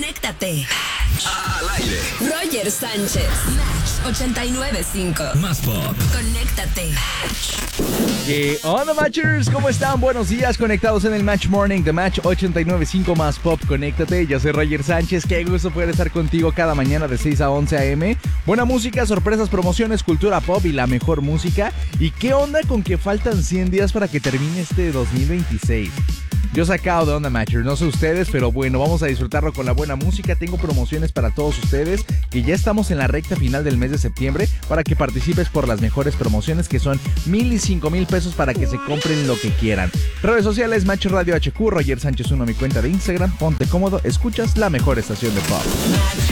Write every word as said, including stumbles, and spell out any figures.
Conéctate. Al aire. Roger Sánchez. Match ochenta y nueve punto cinco. Más pop. Conéctate. ¿Qué onda, Matchers? ¿Cómo están? Buenos días, conectados en el Match Morning de Match ochenta y nueve punto cinco Más Pop. Conéctate, yo soy Roger Sánchez. Qué gusto poder estar contigo cada mañana de seis a once a eme. Buena música, sorpresas, promociones, cultura pop y la mejor música. ¿Y qué onda con que faltan cien días para que termine este dos mil veintiséis? Yo sacado de onda, Matchers, no sé ustedes, pero bueno, vamos a disfrutarlo con la buena música. Tengo promociones para todos ustedes, que ya estamos en la recta final del mes de septiembre, para que participes por las mejores promociones, que son mil y cinco mil pesos para que se compren lo que quieran. Redes sociales, Match Radio H Q, Roger Sánchez uno, mi cuenta de Instagram. Ponte cómodo, escuchas la mejor estación de pop.